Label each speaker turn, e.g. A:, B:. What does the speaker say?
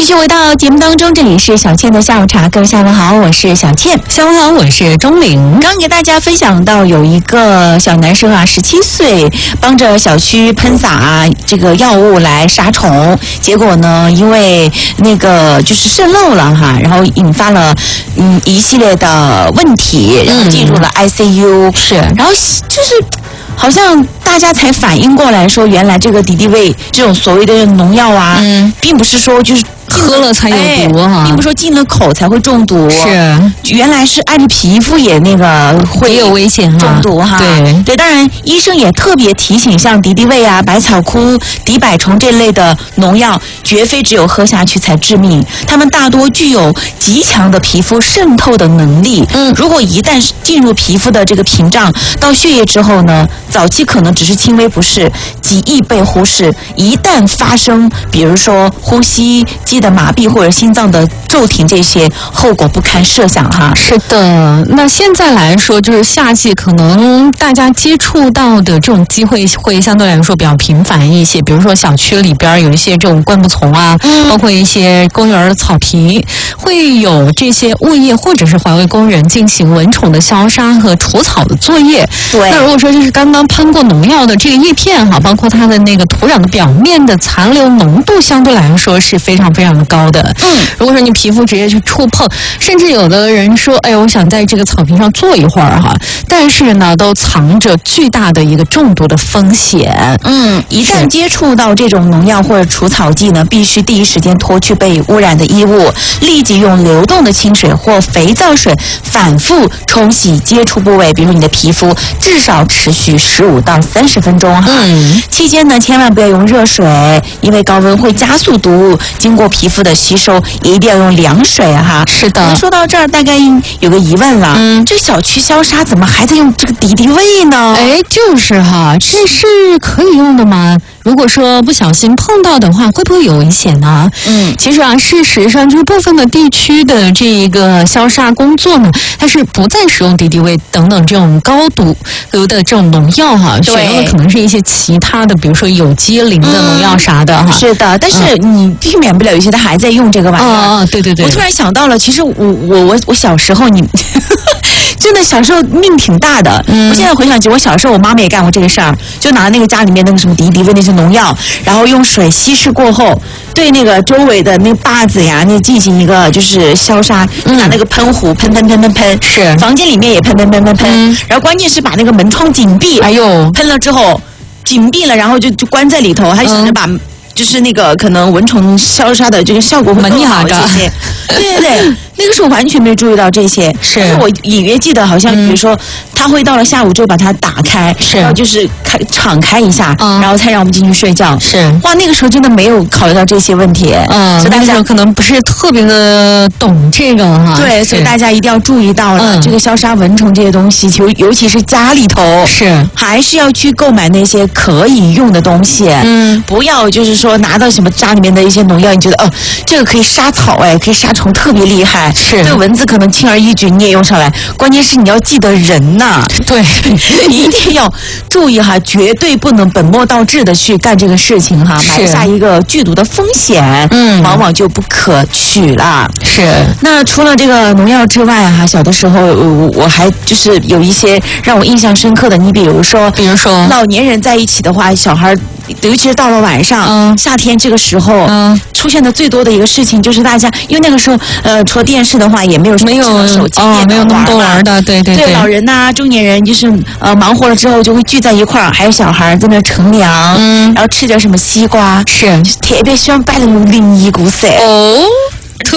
A: 继续回到节目当中，这里是小倩的下午茶，各位下午好，我是小倩。
B: 下午好，我是钟玲。
A: 刚给大家分享到有一个小男生啊，17岁，帮着小区喷洒这个药物来杀虫，结果呢，因为那个就是渗漏了哈，然后引发了一系列的问题，然后进入了 ICU，
B: 是，
A: 然后就是好像大家才反应过来说，原来这个敌敌畏这种所谓的农药啊，并不是说就是
B: 喝了才有毒哈，
A: 并不是说进了口才会中毒，
B: 是
A: 原来是按着皮肤也那个会
B: 有危险
A: 中毒哈。对，当然医生也特别提醒，像敌敌畏啊、百草枯、敌百虫这类的农药，绝非只有喝下去才致命，它们大多具有极强的皮肤渗透的能力。如果一旦进入皮肤的这个屏障到血液之后呢，早期可能只是轻微不适，极易被忽视。一旦发生，比如说呼吸肌的麻痹或者心脏的骤停，这些后果不堪设想哈。
B: 是的，那现在来说，就是夏季可能大家接触到的这种机会会相对来说比较频繁一些，比如说小区里边有一些这种灌木丛啊，包括一些公园的草坪，会有这些物业或者是环卫工人进行蚊虫的消杀和除草的作业。
A: 对，
B: 那如果说就是刚刚喷过农药的这个叶片哈，包括它的那个土壤的表面的残留浓度相对来说是非常非常的高的。如果说你皮肤直接去触碰，甚至有的人说，哎，我想在这个草坪上坐一会儿哈，但是呢，都藏着巨大的一个中毒的风险。
A: 一旦接触到这种农药或者除草剂呢，必须第一时间脱去被污染的衣物，立即用流动的清水或肥皂水反复冲洗接触部位，比如你的皮肤，至少持续15到30分钟哈。期间呢，千万不要用热水，因为高温会加速毒物经过皮肤的吸收，一定要用凉水哈。
B: 是的。
A: 说到这儿，大概有个疑问了，这小区消杀怎么还在用这个敌敌畏呢？
B: 哎，就是哈，这是可以用的吗？如果说不小心碰到的话，会不会有危险呢？其实啊，事实上就是部分的地区的这一个消杀工作呢，它是不再使用敌敌畏等等这种高毒的这种农药哈，选用的可能是一些其他的，比如说有机磷的农药啥的哈。
A: 是的，但是你避免不了有些他还在用这个玩意儿。
B: 对对对。
A: 我突然想到了，其实我小时候真的小时候命挺大的。我现在回想起我小时候，我妈妈也干过这个事儿，就拿那个家里面那个什么敌敌畏那些农药，然后用水稀释过后，对那个周围的那个坝子呀，那进行一个就是消杀，拿那个喷壶喷，
B: 是
A: 房间里面也喷，然后关键是把那个门窗紧闭，
B: 哎呦，
A: 喷了之后紧闭了，然后就关在里头，还想着把就是那个可能蚊虫消杀的这个效果会更好这些。对，那个时候完全没注意到这些。
B: 是，
A: 但是我隐约记得好像比如说他会到了下午就把它打开，然后就是敞开一下，然后才让我们进去睡觉。
B: 是，
A: 哇，那个时候真的没有考虑到这些问题。
B: 所以大家可能不是特别的懂这个哈。
A: 对，所以大家一定要注意到了，这个消杀蚊虫这些东西，尤其是家里头还是要去购买那些可以用的东西。不要就是说拿到什么家里面的一些农药，你觉得这个可以杀草，可以杀虫，特别厉害。对蚊子可能轻而易举，你也用上来。关键是你要记得人呐，
B: 对，
A: 你一定要注意哈，绝对不能本末倒置的去干这个事情哈，埋下一个剧毒的风险，往往就不可取了。
B: 是。
A: 那除了这个农药之外哈，小的时候我还就是有一些让我印象深刻的，你比如说老年人在一起的话，小孩尤其是到了晚上，夏天这个时候，出现的最多的一个事情就是大家，因为那个时候，除了电视的话，也没有什么手机、电脑
B: 没有那么多玩的，对，
A: 老人呐、中年人就是忙活了之后就会聚在一块儿，还有小孩在那乘凉，然后吃点什么西瓜，
B: 是
A: 特别喜欢摆那种灵异故事。